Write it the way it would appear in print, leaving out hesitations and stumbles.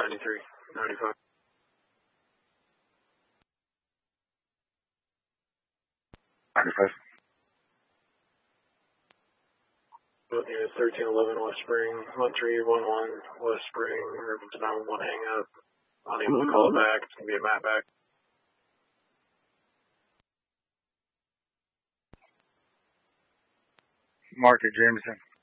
93, 95. Unit 1311 West Spring, 1311 West Spring, Irvington 911 hang up. Unable to call it back, it's going to be a map back. Market, Jameson.